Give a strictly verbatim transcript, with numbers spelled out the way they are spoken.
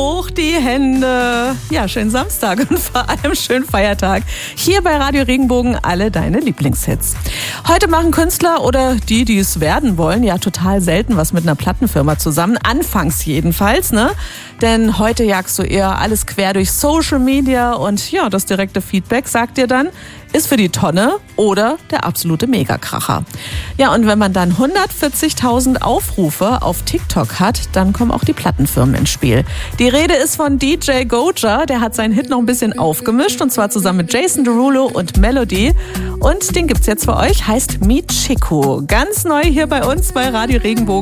hoch die Hände. Ja, schönen Samstag und vor allem schönen Feiertag. Hier bei Radio Regenbogen alle deine Lieblingshits. Heute machen Künstler oder die, die es werden wollen, ja total selten was mit einer Plattenfirma zusammen. Anfangs jedenfalls, ne? Denn heute jagst du eher alles quer durch Social Media und ja, das direkte Feedback sagt dir dann, ist für die Tonne oder der absolute Megakracher. Ja, und wenn man dann hundertvierzigtausend Aufrufe auf TikTok hat, dann kommen auch die Plattenfirmen ins Spiel. Die Rede ist von D J Goja, der hat seinen Hit noch ein bisschen aufgemischt und zwar zusammen mit Jason Derulo und Melody. Und den gibt's jetzt für euch, heißt Michiko. Ganz neu hier bei uns bei Radio Regenbogen.